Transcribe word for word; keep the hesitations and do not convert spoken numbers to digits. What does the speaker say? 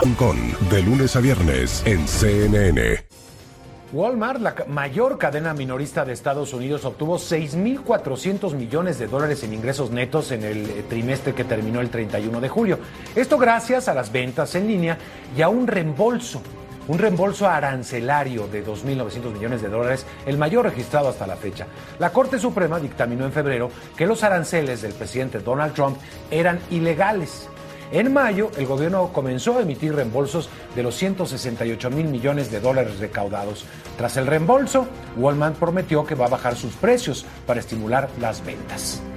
Con, de lunes a viernes en C N N. Walmart, la mayor cadena minorista de Estados Unidos, obtuvo seis mil cuatrocientos millones de dólares en ingresos netos en el trimestre que terminó el treinta y uno de julio. Esto gracias a las ventas en línea y a un reembolso, un reembolso arancelario de dos mil novecientos millones de dólares, el mayor registrado hasta la fecha. La Corte Suprema dictaminó en febrero que los aranceles del presidente Donald Trump eran ilegales. En mayo, el gobierno comenzó a emitir reembolsos de los ciento sesenta y ocho mil millones de dólares recaudados. Tras el reembolso, Walmart prometió que va a bajar sus precios para estimular las ventas.